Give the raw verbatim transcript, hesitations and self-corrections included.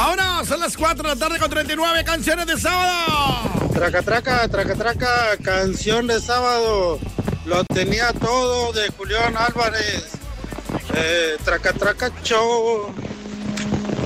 Vámonos, son las cuatro de la tarde con treinta y nueve canciones de sábado. Traca, traca, traca, traca, canción de sábado. Lo tenía todo de Julián Álvarez. Eh, traca, traca, show.